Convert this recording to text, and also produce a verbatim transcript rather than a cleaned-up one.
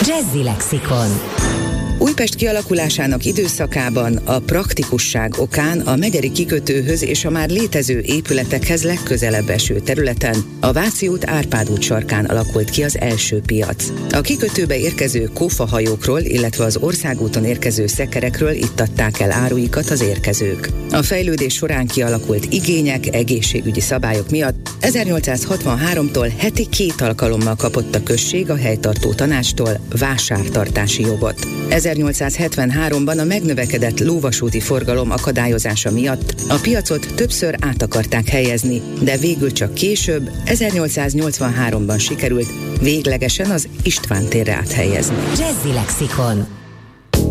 Jazzy Lexikon. Újpest kialakulásának időszakában a praktikusság okán a megyeri kikötőhöz és a már létező épületekhez legközelebb eső területen, a Váci út Árpád út sarkán alakult ki az első piac. A kikötőbe érkező kófahajókról, illetve az országúton érkező szekerekről itt adták el áruikat az érkezők. A fejlődés során kialakult igények, egészségügyi szabályok miatt ezernyolcszázhatvanháromtól heti két alkalommal kapott a község a helytartó tanácstól vásártartási jogot. ezernyolcszázhetvenháromban a megnövekedett lóvasúti forgalom akadályozása miatt a piacot többször át akarták helyezni, de végül csak később, ezernyolcszáznyolcvanháromban sikerült véglegesen az István térre áthelyezni. Jazzy Lexikon.